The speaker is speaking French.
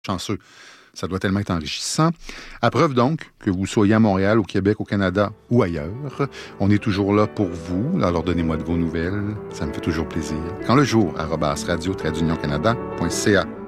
chanceux. Ça doit tellement être enrichissant. À preuve donc que vous soyez à Montréal, au Québec, au Canada ou ailleurs, on est toujours là pour vous. Alors donnez-moi de vos nouvelles, ça me fait toujours plaisir. Quand le jour, @radio-canada.ca.